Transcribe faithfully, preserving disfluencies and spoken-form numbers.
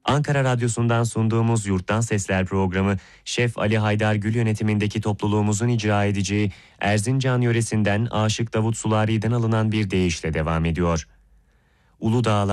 Ankara Radyosu'ndan sunduğumuz Yurttan Sesler programı, Şef Ali Haydar Gül yönetimindeki topluluğumuzun icra edeceği Erzincan yöresinden Aşık Davut Sulari'den alınan bir deyişle devam ediyor. Uludağlar